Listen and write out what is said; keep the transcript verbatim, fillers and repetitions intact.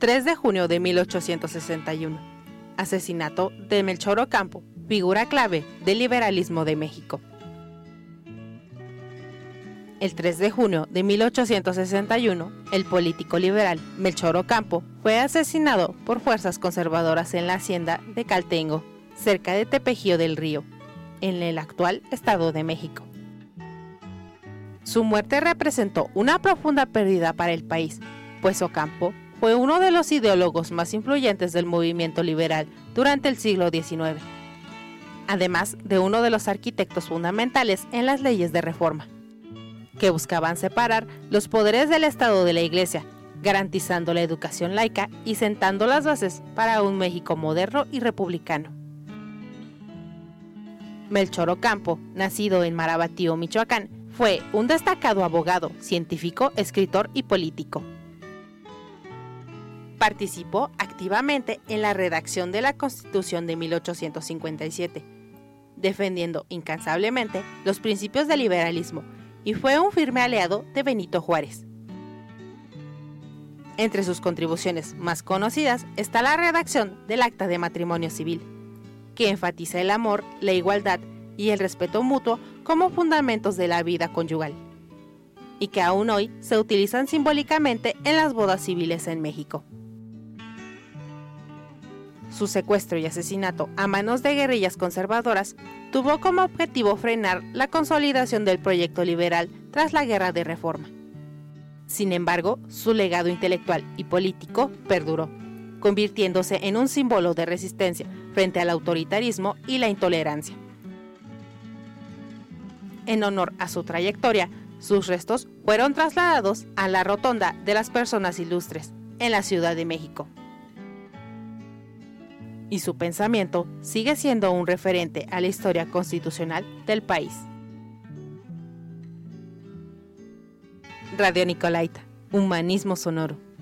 tres de junio de mil ochocientos sesenta y uno. Asesinato de Melchor Ocampo, figura clave del liberalismo de México. El tres de junio de mil ochocientos sesenta y uno, el político liberal Melchor Ocampo fue asesinado por fuerzas conservadoras en la hacienda de Caltengo, cerca de Tepejío del Río, en el actual Estado de México. Su muerte representó una profunda pérdida para el país, pues Ocampo fue uno de los ideólogos más influyentes del movimiento liberal durante el siglo diecinueve, además de uno de los arquitectos fundamentales en las leyes de reforma, que buscaban separar los poderes del Estado de la Iglesia, garantizando la educación laica y sentando las bases para un México moderno y republicano. Melchor Ocampo, nacido en Marabatío, Michoacán, fue un destacado abogado, científico, escritor y político. Participó activamente en la redacción de la Constitución de mil ochocientos cincuenta y siete, defendiendo incansablemente los principios del liberalismo, y fue un firme aliado de Benito Juárez. Entre sus contribuciones más conocidas está la redacción del Acta de Matrimonio Civil, que enfatiza el amor, la igualdad y el respeto mutuo como fundamentos de la vida conyugal, y que aún hoy se utilizan simbólicamente en las bodas civiles en México. Su secuestro y asesinato a manos de guerrillas conservadoras tuvo como objetivo frenar la consolidación del proyecto liberal tras la Guerra de Reforma. Sin embargo, su legado intelectual y político perduró, convirtiéndose en un símbolo de resistencia frente al autoritarismo y la intolerancia. En honor a su trayectoria, sus restos fueron trasladados a la Rotonda de las Personas Ilustres, en la Ciudad de México. Y su pensamiento sigue siendo un referente a la historia constitucional del país. Radio Nicolaita, humanismo sonoro.